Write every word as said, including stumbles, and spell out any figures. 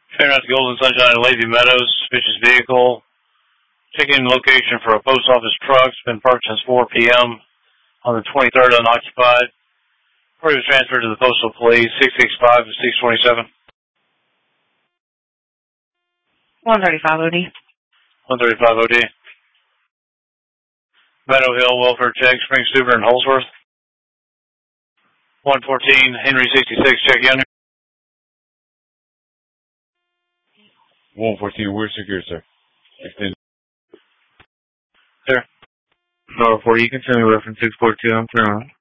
Fair out to Golden Sunshine and Lazy Meadows, suspicious vehicle. Checking location for a post office truck. It's been parked since four p.m. on the twenty-third, unoccupied. Where he was transferred to the postal police, six six five to six twenty-seven. one thirty-five O D. one thirty-five O D. Meadow Hill, welfare check, Spring Stuber and Holsworth. one fourteen, Henry sixty-six, check Younger. one fourteen, we're secure, sir. Extend. Sir. Star four, you can tell me reference six four two, I'm clear on.